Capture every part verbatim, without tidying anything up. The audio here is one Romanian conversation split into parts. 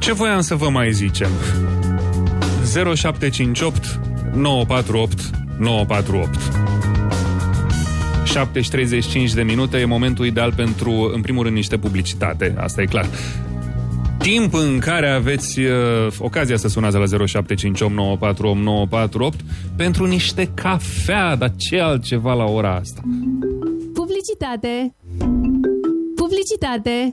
Ce voiam să vă mai zicem? zero șapte cinci opt nouă patru opt nouă patru opt. șapte și treizeci și cinci de minute e momentul ideal pentru, în primul rând, niște publicitate. Asta e clar. Timp în care aveți uh, ocazia să sunați la zero șapte cinci opt nouă patru opt nouă patru opt pentru niște cafea, dar ce altceva la ora asta? Publicitate! Publicitate!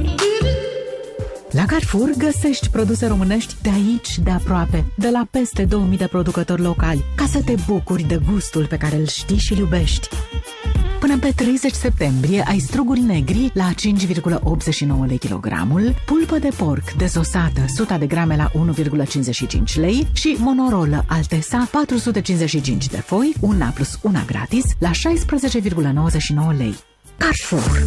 La Carrefour găsești produse românești de aici, de aproape, de la peste două mii de producători locali, ca să te bucuri de gustul pe care îl știi și îl iubești. Până pe treizeci septembrie ai struguri negri la cinci virgulă optzeci și nouă lei kilogramul, pulpă de porc dezosată o sută de grame la unu virgulă cincizeci și cinci lei și monorolă Altesa patru sute cincizeci și cinci de foi, una plus una gratis, la șaisprezece virgulă nouăzeci și nouă lei. Carrefour.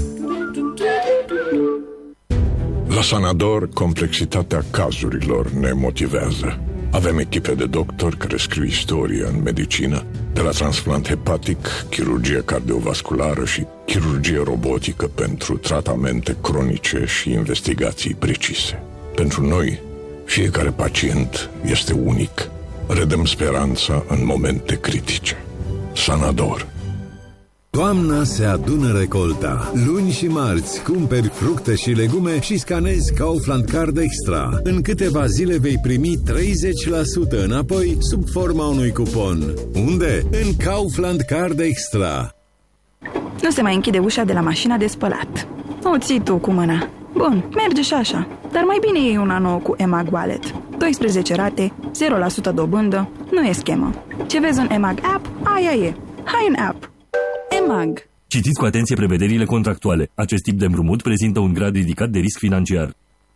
La Sanador, complexitatea cazurilor ne motivează. Avem echipe de doctori care scriu istorie în medicină, de la transplant hepatic, chirurgie cardiovasculară și chirurgie robotică pentru tratamente cronice și investigații precise. Pentru noi, fiecare pacient este unic. Redăm speranța în momente critice. Sanador. Toamna se adună recolta. Luni și marți cumperi fructe și legume și scanezi Kaufland Card Extra. În câteva zile vei primi treizeci la sută înapoi sub forma unui cupon. Unde? În Kaufland Card Extra. Nu se mai închide ușa de la mașina de spălat. O ții tu cu mâna. Bun, merge și așa. Dar mai bine iei una nouă cu EMAG Wallet. doisprezece rate, zero la sută dobândă, nu e schemă. Ce vezi în EMAG App, aia e. Hai în app. EMAG. Citiți cu atenție prevederile contractuale. Acest tip de împrumut prezintă un grad ridicat de risc financiar.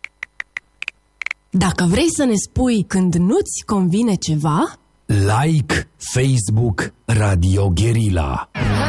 Dacă vrei să ne spui când nu-ți convine ceva, like Facebook Radio Guerilla.